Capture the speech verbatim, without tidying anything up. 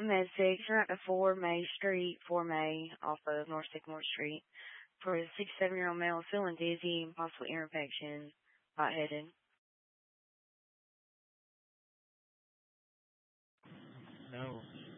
Med six, route to four May Street, four May, off of North Sycamore Street, for a sixty-seven-year-old male feeling dizzy, possible ear infection, lightheaded. No.